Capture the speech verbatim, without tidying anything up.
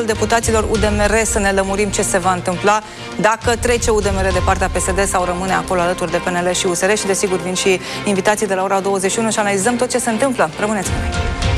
deputaților U D M R să ne lămurim ce se va întâmpla, dacă trece U D M R de partea P S D sau rămâne acolo alături de P N L și U S R și desigur vin și invitații de la ora douăzeci și unu și analizăm tot ce se întâmplă. Rămâneți cu noi!